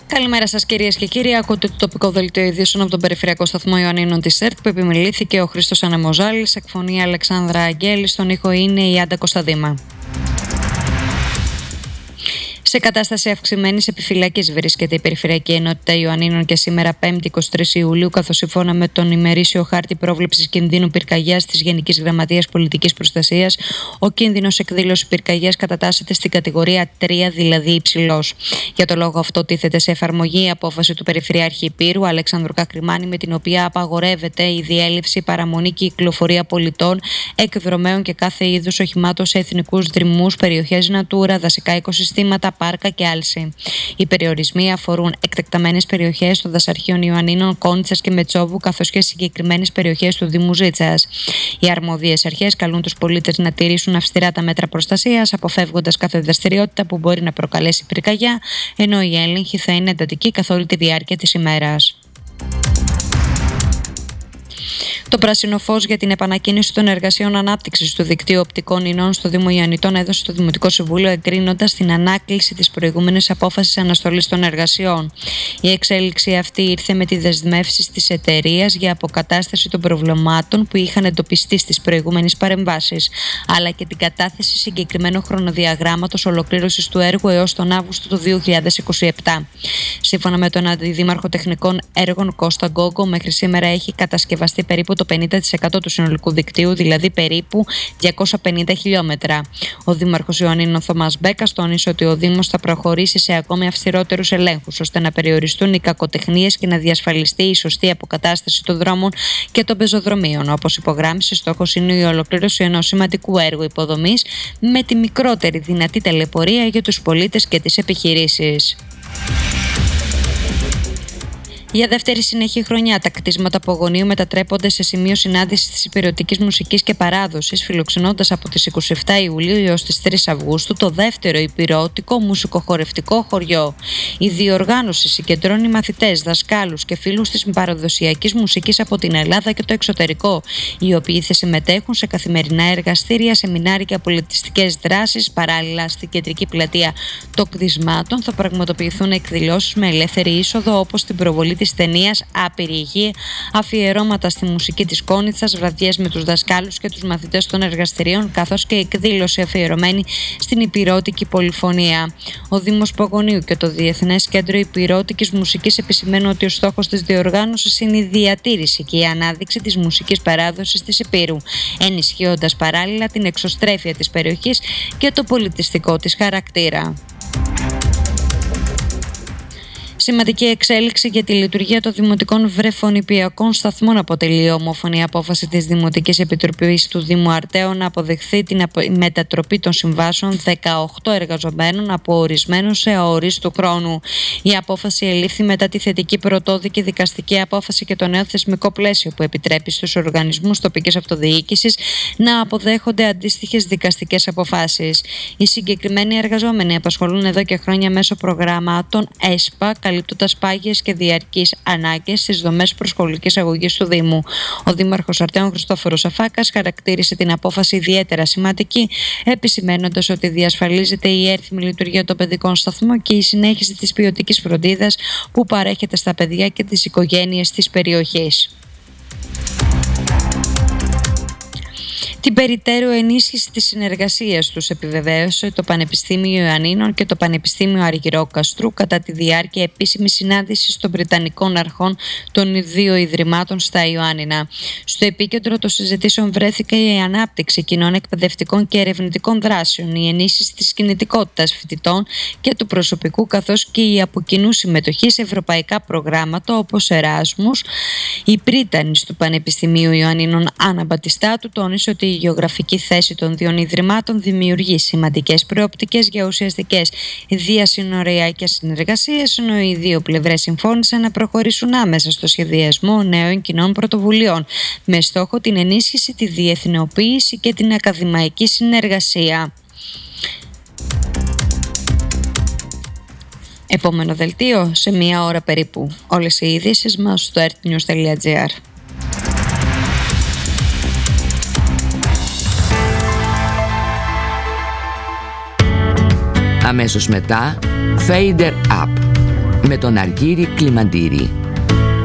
Καλημέρα σας κυρίες και κύριοι. Ακούτε το τοπικό δελτίο ειδήσεων από τον περιφερειακό σταθμό Ιωαννίνων της ΕΡΤ που επιμελήθηκε ο Χρήστος Ανεμοζάλης, εκφωνή Αλεξάνδρα Αγγέλη, στον ήχο είναι η Άντα Κωνσταντίμα. Σε κατάσταση αυξημένης επιφυλακής βρίσκεται η Περιφερειακή Ενότητα Ιωαννίνων και σήμερα 5η 23 Ιουλίου, καθώς σύμφωνα με τον ημερήσιο χάρτη πρόβλεψης κινδύνου πυρκαγιάς της Γενικής Γραμματείας Πολιτικής Προστασίας, ο κίνδυνος εκδήλωση πυρκαγιάς κατατάσσεται στην κατηγορία 3, δηλαδή υψηλός. Για το λόγο αυτό, τίθεται σε εφαρμογή η απόφαση του Περιφερειάρχη Ηπείρου, Αλέξανδρου Κακριμάνη, με την οποία απαγορεύεται η διέλευση, παραμονή και κυκλοφορία πολιτών, εκδρομέων και κάθε είδους οχημάτων σε εθνικούς δρυμούς, περιοχές Natura, δασικά οικοσυστήματα, πάρκα και άλση. Οι περιορισμοί αφορούν εκτεκταμένες περιοχές των δασαρχείων Ιωαννίνων, Κόνιτσας και Μετσόβου, καθώς και συγκεκριμένες περιοχές του Δήμου Ζήτσας. Οι αρμόδιες αρχές καλούν τους πολίτες να τηρήσουν αυστηρά τα μέτρα προστασίας, αποφεύγοντας κάθε δραστηριότητα που μπορεί να προκαλέσει πυρκαγιά, ενώ η έλεγχη θα είναι εντατική καθ' όλη τη διάρκεια της ημέρας. Το πράσινο φως για την επανακίνηση των εργασιών ανάπτυξης του δικτύου οπτικών ινών στο Δήμο Ιωαννιτών έδωσε το Δημοτικό Συμβούλιο, εγκρίνοντας την ανάκληση της προηγούμενης απόφασης αναστολής των εργασιών. Η εξέλιξη αυτή ήρθε με τη δεσμεύση της εταιρείας για αποκατάσταση των προβλημάτων που είχαν εντοπιστεί στις προηγούμενες παρεμβάσεις, αλλά και την κατάθεση συγκεκριμένου χρονοδιαγράμματος ολοκλήρωσης του έργου έως τον Αύγουστο του 2027. Σύμφωνα με τον Αντιδήμαρχο Τεχνικών Έργων Κώστα Γκόγκο, μέχρι σήμερα έχει κατασκευαστεί περίπου το 50% του συνολικού δικτύου, δηλαδή περίπου 250 χιλιόμετρα. Ο Δήμαρχος Ιωαννίνων Θωμάς Μπέκας τόνισε ότι ο Δήμος θα προχωρήσει σε ακόμη αυστηρότερους ελέγχους, ώστε να περιοριστούν οι κακοτεχνίες και να διασφαλιστεί η σωστή αποκατάσταση των δρόμων και των πεζοδρομίων. Όπως υπογράμμισε, στόχος είναι η ολοκλήρωση ενός σημαντικού έργου υποδομής με τη μικρότερη δυνατή ταλαιπωρία για τους πολίτες και τις επιχειρήσεις. Για δεύτερη συνεχή χρονιά, τα κτίσματα απογωνίου μετατρέπονται σε σημείο συνάντησης της υπηρετικής μουσικής και παράδοσης, φιλοξενώντας από τις 27 Ιουλίου έως τις 3 Αυγούστου το δεύτερο υπηρετικό μουσικοχορευτικό χωριό. Η διοργάνωση συγκεντρώνει μαθητές, δασκάλους και φίλους της παραδοσιακής μουσικής από την Ελλάδα και το εξωτερικό, οι οποίοι θα συμμετέχουν σε καθημερινά εργαστήρια, σεμινάρια και πολιτιστικές δράσεις. Παράλληλα, στην κεντρική πλατεία των κτισμάτων θα πραγματοποιηθούν εκδηλώσεις με ελεύθερη είσοδο, όπως την προβολή της ταινίας Άπειρη Υγεία, αφιερώματα στη μουσική της Κόνιτσας, βραδιές με τους δασκάλους και τους μαθητές των εργαστηρίων, καθώς και εκδήλωση αφιερωμένη στην υπηρώτικη πολυφωνία. Ο Δήμος Πογονίου και το Διεθνές Κέντρο Υπηρώτικης Μουσικής επισημαίνουν ότι ο στόχος της διοργάνωσης είναι η διατήρηση και η ανάδειξη της μουσικής παράδοσης της Ηπείρου, ενισχύοντας παράλληλα την εξωστρέφεια της περιοχής και το πολιτιστικό της χαρακτήρα. Σημαντική εξέλιξη για τη λειτουργία των δημοτικών βρεφονιπιακών σταθμών αποτελεί η ομόφωνη απόφαση της Δημοτικής Επιτροπής του Δήμου Αρτέων να αποδεχθεί την μετατροπή των συμβάσεων 18 εργαζομένων από ορισμένου σε αορίστου χρόνου. Η απόφαση ελήφθη μετά τη θετική πρωτόδικη δικαστική απόφαση και το νέο θεσμικό πλαίσιο που επιτρέπει στους οργανισμούς τοπικής αυτοδιοίκησης να αποδέχονται αντίστοιχες δικαστικές αποφάσεις. Οι συγκεκριμένοι εργαζόμενοι απασχολούν εδώ και χρόνια μέσω προγραμμάτων ΕΣΠΑ, καλύπτοντας πάγιες και διαρκείς ανάγκες στις δομές προσχολικής αγωγής του Δήμου. Ο Δήμαρχος Αρτέων Χριστόφορος Αφάκας χαρακτήρισε την απόφαση ιδιαίτερα σημαντική, επισημαίνοντας ότι διασφαλίζεται η έρθιμη λειτουργία των παιδικών σταθμών και η συνέχιση της ποιοτικής φροντίδας που παρέχεται στα παιδιά και τις οικογένειες της περιοχής. Την περιττέρω ενίσχυση της συνεργασίας τους επιβεβαίωσε το Πανεπιστήμιο Ιωαννίνων και το Πανεπιστήμιο Αργυρόκαστρου κατά τη διάρκεια επίσημης συνάντησης των Βρετανικών Αρχών των δύο Ιδρυμάτων στα Ιωάννινα. Στο επίκεντρο των συζητήσεων βρέθηκε η ανάπτυξη κοινών εκπαιδευτικών και ερευνητικών δράσεων, η ενίσχυση της κινητικότητας φοιτητών και του προσωπικού, καθώς και η από κοινού συμμετοχή σε ευρωπαϊκά προγράμματα όπως Εράσμους. Η πρίτανης του Πανεπιστημίου Ιωαννίνων Άννα Μπατιστάτου τόνισε ότι η γεωγραφική θέση των δύο ιδρυμάτων δημιουργεί σημαντικές προοπτικές για ουσιαστικές διασυνοριακές συνεργασίες, ενώ οι δύο πλευρές συμφώνησαν να προχωρήσουν άμεσα στο σχεδιασμό νέων κοινών πρωτοβουλειών με στόχο την ενίσχυση, τη διεθνοποίηση και την ακαδημαϊκή συνεργασία. Επόμενο δελτίο σε μία ώρα περίπου. Όλες οι ειδήσεις μας στο ertnews.gr. Αμέσως μετά, Fader Up. με τον Αργύρη Κλιμαντήρη.